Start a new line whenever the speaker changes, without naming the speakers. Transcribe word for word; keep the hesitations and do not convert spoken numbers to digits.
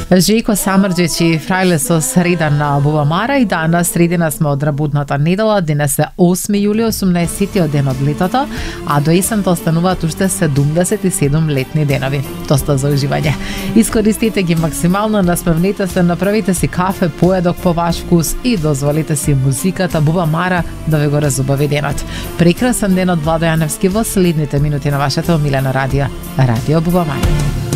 Жејко Самарџич и Фрајле со среда на Бубамара и данас средина сме од работната недела. Денес е осми јули, осумнаесеттиот ден од летото, а до есента остануваат уште седумдесет и седум летни денови. Доста за уживање. Искористите ги максимално, насмевнете се, направите си кафе, поедок по ваш вкус и дозволите си музиката Бубамара да ви го разубави денот. Прекрасен ден од Владо Јаневски во следните минути на вашата омилена радио, Радио Бубамара.